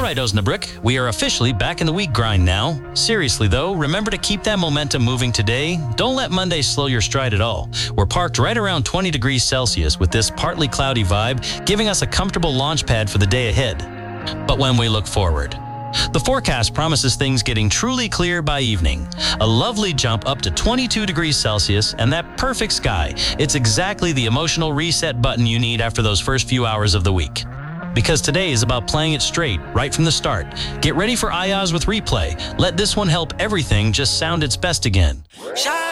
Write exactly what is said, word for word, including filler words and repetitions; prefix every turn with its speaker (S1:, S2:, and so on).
S1: right, Osnabrück, we are officially back in the week grind now. Seriously though, remember to keep that momentum moving today. Don't let Monday slow your stride at all. We're parked right around twenty degrees Celsius with this partly cloudy vibe, giving us a comfortable launch pad for the day ahead. But when we look forward, the forecast promises things getting truly clear by evening. A lovely jump up to twenty-two degrees Celsius and that perfect sky. It's exactly the emotional reset button you need after those first few hours of the week. Because today is about playing it straight, right from the start. Get ready for Ayaz with replay. Let this one help everything just sound its best again.